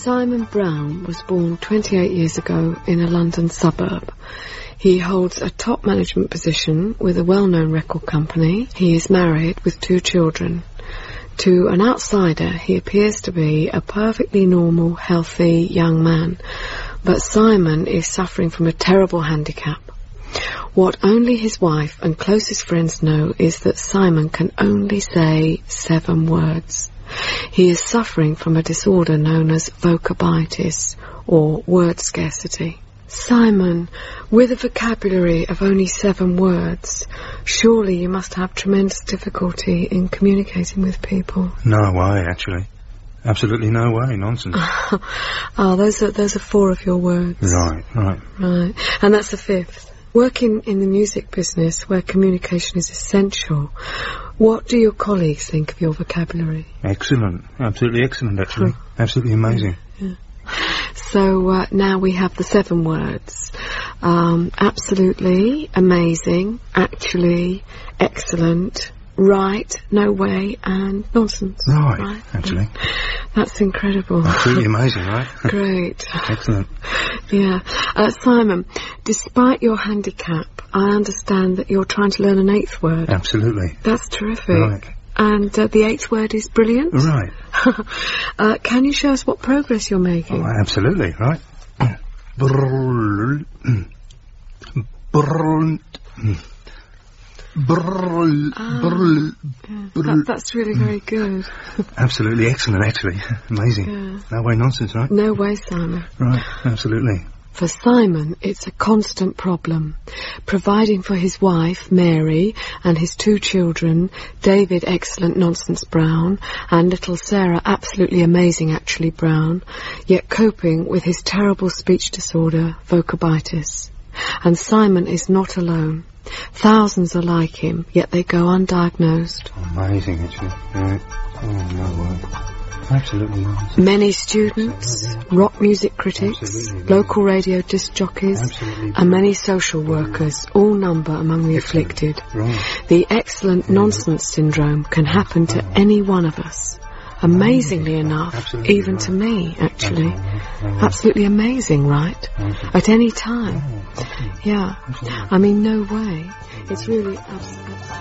Simon Brown was born 28 years ago in a London suburb. He holds a top management position with a well-known record company. He is married with 2 children. To an outsider, he appears to be a perfectly normal, healthy young man. But Simon is suffering from a terrible handicap. What only his wife and closest friends know is that Simon can only say 7 words. He is suffering from a disorder known as vocabitis, or word scarcity. Simon, with a vocabulary of only 7 words, surely you must have tremendous difficulty in communicating with people. No way, actually. Absolutely no way, nonsense. Those are 4 of your words. Right. And that's the 5th. Working in the music business, where communication is essential, what do your colleagues think of your vocabulary? Excellent. Absolutely excellent, actually. Absolutely amazing. Yeah. So now we have the 7 words. Absolutely, amazing, actually, excellent, right, no way, and nonsense. Right, actually. That's incredible. Absolutely amazing, right? Great. Excellent. Yeah. Simon, despite your handicap, I understand that you're trying to learn an 8th word. Absolutely. That's terrific. Right. And the 8th word is brilliant? Right. Can you show us what progress you're making? Oh, absolutely, right. That's really very good. Absolutely excellent, actually. Amazing. Yeah. No way nonsense, right? No way, Simon. Right, absolutely. For Simon, it's a constant problem. Providing for his wife, Mary, and his 2 children, David Excellent Nonsense Brown, and little Sarah Absolutely Amazing Actually Brown, yet coping with his terrible speech disorder, vocabitis. And Simon is not alone. Thousands are like him, yet they go undiagnosed. Amazing, actually. Yeah. Oh, no way. Absolutely nonsense. Many students, rock music critics, local radio disc jockeys, and many social workers all number among the afflicted. Right. The excellent nonsense syndrome can happen to any one of us. Amazingly enough, even to me, actually. Absolutely amazing, right? At any time. Yeah. I mean, no way. It's really absolutely...